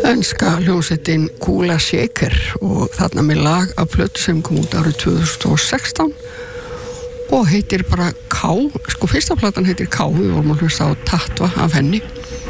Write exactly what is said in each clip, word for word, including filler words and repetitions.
Enska hljómsveitin Kula Shaker og þarna með lag af plötu sem kom út árið tvö þúsund og sextán og heitir bara K, sko fyrsta platan heitir K, við vorum að hlusta á Tatva af henni.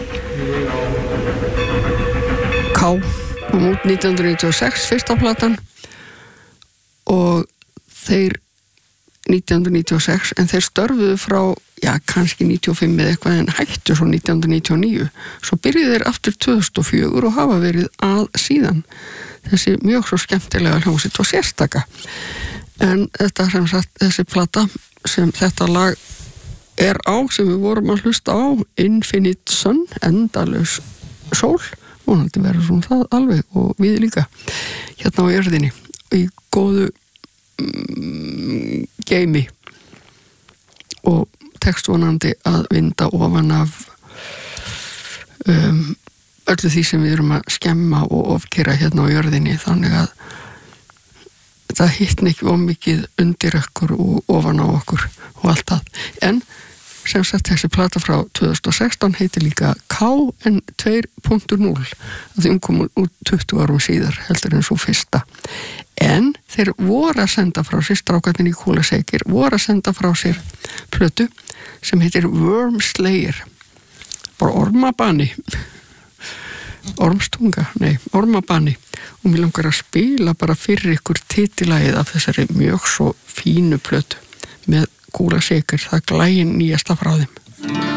K kom út nítján hundruð níutíu og sex, fyrsta platan, og þeir nítján hundruð níutíu og sex, en þeir störfuðu frá, já, kannski níutíu og fimm eða eitthvað, en hættu svo nítján hundruð níutíu og níu. Svo byrjuðu þeir aftur tvö þúsund og fjögur og hafa verið að síðan. Þessi mjög svo skemmtilega hljómsveit og sérstaka. En þetta sem sagt, þessi plata sem þetta lag er á, sem við vorum að hlusta á, Infinite Sun, endalaus sól, vonandi verður svona það alveg, og við líka, hérna á jörðinni, í góðu mm, geimi, og tekst vonandi að vinda ofan af um, öllu því sem við erum að skemma og ofkera hérna á jörðinni, þannig að það hittn ekki of mikið undir okkur og ofan á okkur og allt það. En sem sagt þessi plata frá tvö þúsund og sextán heitir líka K N tvö punkt núll, því hún kom út tuttugu árum síðar heldur en svo fyrsta. En þeir voru að senda frá sér, strákarnir í Kula Shaker voru að senda frá sér plötu sem heitir Worm Slayer, bara ormabani ormstunga, nei, ormabani, og mér langar að spila bara fyrir ykkur titilagið af þessari mjög svo fínu plötu með Kula Shaker, það glægin nýjasta frá þeim.